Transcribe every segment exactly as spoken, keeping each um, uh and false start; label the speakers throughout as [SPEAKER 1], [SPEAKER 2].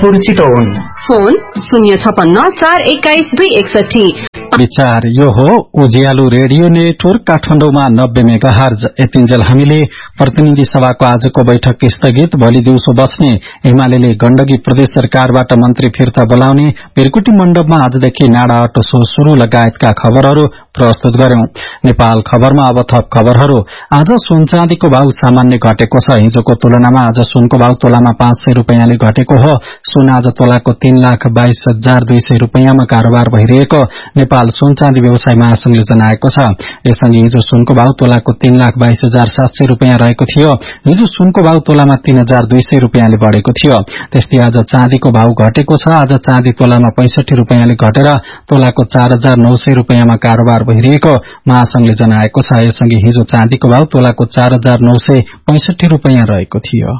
[SPEAKER 1] Bhaktapur Chitwan.
[SPEAKER 2] Phone शून्य छपन्न चार एक्काइस दुई एकसठी।
[SPEAKER 3] विचार यो हो उज्यालो रेडियो नेटवर्क काठमाडौँमा नब्बे मेगा हर्ज। यतिन्जेल हामीले प्रतिनिधि सभाको आजको बैठक स्थगित, भोलि दिउँसो बस्ने, एमाले गण्डकी प्रदेश सरकारबाट मन्त्री फिर्ता बोलाउने, पेरकुटी मण्डपमा आजदेखि नाडा अटो शो शुरू लगायतका खबरहरू प्रस्तुत गर्यौं। नेपाल खबरमा अब थप खबरहरू। आज सुन चाँदीको भाव सामान्य घटेको छ। हिजोको तुलनामा आज सुनको भाव तोलामा पाँच सय रूपियाँले घटेको हो। सुन आज तोलाको तीन लाख बाइस हजार दुई सय रूपियाँमा कारोबार भइरहेको नेपाल सुन चाँदी व्यवसाय महासंघले जनाएको छ। यससँगै हिजो सुनको भाव तोलाको तीन लाख बाइस हजार सात सय रूपियाँ रहेको थियो। हिजो सुनको भाव तोलामा तीन हजार दुई सय रूपियाँले बढ़ेको थियो। त्यस्तै आज चाँदीको भाव घटेको छ। आज चाँदी तोलामा पैंसठी रूपियाँले घटेर तोलाको चार हजार नौ सय रूपियाँमा कारोबार भइरहेको महासंघले जनाएको छ। यससँगै हिजो चाँदीको भाव तोलाको चार हजार नौ सय पैंसठी रूपियाँ रहेको थियो।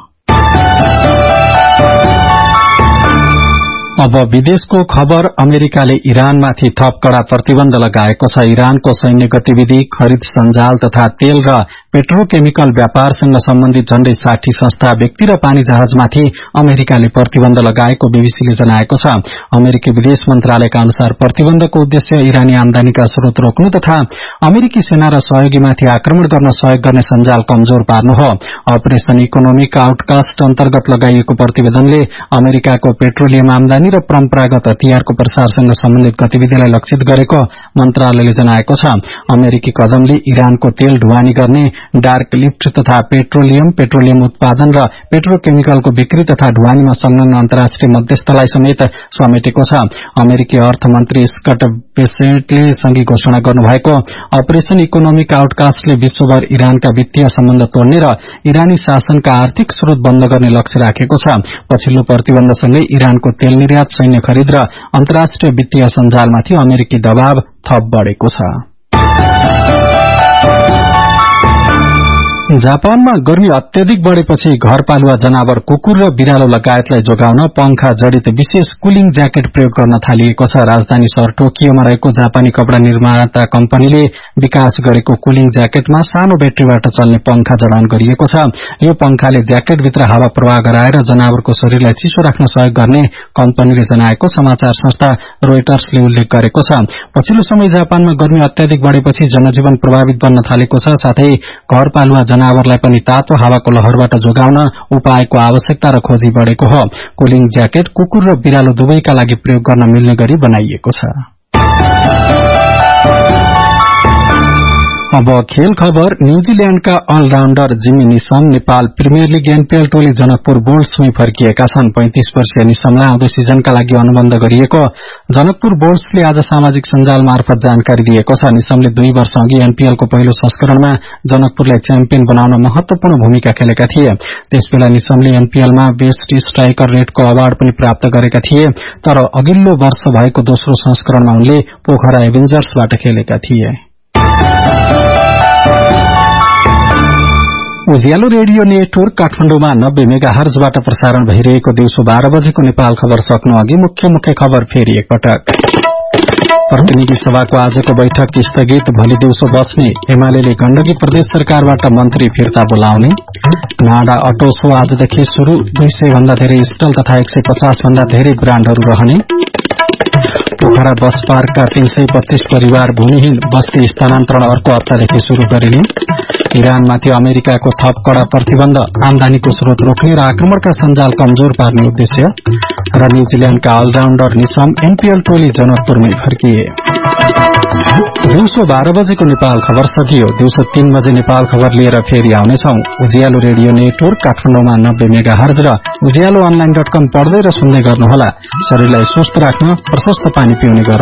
[SPEAKER 3] अब विदेशको खबर। अमेरिकाले इरानमाथि थप कड़ा प्रतिबन्ध लगाएको छ। इरानको सैन्य गतिविधि, खरिद सञ्जाल तथा तेल र पेट्रोकेमिकल व्यापारसँग सम्बन्धित झण्डै साठी संस्था, व्यक्ति र पानी जहाजमाथि अमेरिकाले प्रतिबन्ध लगाएको बीबीसीले जनाएको छ। अमेरिकी विदेश मन्त्रालयका अनुसार प्रतिबन्धको उद्देश्य इरानी आमदानीका स्रोत रोक्नु तथा अमेरिकी सेना र सहयोगीमाथि आक्रमण गर्न सहयोग गर्ने सञ्जाल कमजोर पार्नु हो। अपरेशन इकोनोमिक आउटकास्ट अन्तर्गत लगाइएको प्रतिवेदनले अमेरिकाको पेट्रोलियम आमदानी र परम्परागत हतियारको प्रसारसँग सम्बन्धित गतिविधिलाई लक्षित गरेको मन्त्रालयले जनाएको छ। अमेरिकी कदमले इरानको तेल ढुवानी गर्ने, डार्क लिफ्ट तथा पेट्रोलियम, पेट्रोलियम उत्पादन र पेट्रोकेमिकलको बिक्री तथा ढुवानीमा संलग्न अन्तर्राष्ट्रिय मध्यस्थलाई समेत समेटेको छ। अमेरिकी अर्थमन्त्री स्कट बेसेन्टले सँगै घोषणा गर्नुभएको अपरेशन इकोनोमिक आउटकास्टले विश्वभर इरानका वित्तीय सम्बन्ध तोड्ने र इरानी शासनका आर्थिक स्रोत बन्द गर्ने लक्ष्य राखेको छ। पछिल्लो प्रतिबन्धसँगै इरानको तेल निर्यात, सैन्य खरिद र अन्तर्राष्ट्रिय वित्तीय सञ्जालमाथि अमेरिकी दबाव थप बढ़ेको छ। जापानमा गर्मी अत्यधिक बढ़ेपछि घरपालुवा जनावर कुकुर र बिरालो लगायतलाई जोगाउन पंखा जडित विशेष कुलिङ ज्याकेट प्रयोग गर्न थालिएको छ। राजधानी शहर टोकियोमा रहेको जापानी कपड़ा निर्माता कम्पनीले विकास गरेको कुलिङ ज्याकेटमा सानो ब्याट्रीबाट चल्ने पंखा जडान गरिएको छ। यो पंखाले ज्याकेटभित्र हावा प्रवाह गराएर जनावरको शरीरलाई चिसो राख्न सहयोग गर्ने कम्पनीले जनाएको समाचार संस्था रोइटर्सले उल्लेख गरेको छ। पछिल्लो समय जापानमा गर्मी अत्याधिक बढ़ेपछि जनजीवन प्रभावित बन्न थालेको छ। साथै घरपालुवा जनावरलाई पनि तातो हावाको लहरबाट जोगाउन उपायको आवश्यकता र खोजी बढ़ेको हो। कुलिङ ज्याकेट कुकुर र बिरालो दुवैका लागि प्रयोग गर्न मिल्ने गरी बनाइएको छ। अब खेल खबर। न्यूजील्याण्डका अलराउण्डर जिमी निसम नेपाल प्रिमियर लीग एनपीएल टोली जनकपुर बोल्ट्समै फर्किएका छन्। पैंतीस वर्षीय निसमलाई आउँदो सिजनका लागि अनुबन्ध गरिएको जनकपुर बोल्ट्सले आज सामाजिक सञ्जाल मार्फत जानकारी दिएको छ। निसमले दुई वर्ष अघि एनपीएलको पहिलो संस्करणमा जनकपुरलाई च्याम्पियन बनाउन महत्वपूर्ण भूमिका खेलेका थिए। त्यसबेला निसमले एनपीएलमा बेस्ट स्ट्राइकर रेटको अवार्ड पनि प्राप्त गरेका थिए। तर अघिल्लो वर्ष भएको दोस्रो संस्करणमा उनले पोखरा एभेन्जर्सबाट खेलेका थिए। उज्यालो रेडियो नेटवर्क काठमाडौँमा नब्बे मेगा हर्जबाट प्रसारण भइरहेको दिउँसो बाह्र बजेको नेपाल खबर सक्नु अघि मुख्य मुख्य खबर फेरि एकपटक। प्रतिनिधि सभाको आजको बैठक स्थगित, भोलि दिउँसो बस्ने, एमाले गण्डकी प्रदेश सरकारबाट मन्त्री फिर्ता बोलाउने, नाडा अटो शो आजदेखि शुरू, दुई सय भन्दा धेरै स्टल तथा एक सय पचास भन्दा धेरै ब्राण्डहरू रहने, पोखरा बस पार्कका तीन सय पच्चीस परिवार भूमिहीन बस्ती स्थानान्तरण अर्को हप्तादेखि शुरू गरिने, इरानमाथि अमेरिकाको थप कड़ा प्रतिबन्ध, आमदानीको स्रोत रोक्ने र आक्रमणका सञ्जाल कमजोर पार्ने उद्देश्य, र न्यूजील्याण्डका अलराउण्डर निसम एनपीएल टोली जनकपुरमै फर्किए। दिउँसो बाह्र बजेको नेपाल खबर सकियो। दिउँसो तीन बजे नेपाल खबर लिएर फेरि आउनेछौ। उज्यालो रेडियो नेटवर्क काठमाडौँमा नब्बे मेगा हर्ज र उज्यालो अनलाइन डट कम पढ्दै र सुन्दै गर्नुहोला। शरीरलाई स्वस्थ राख्न प्रशस्त पानी पिउने गरौं।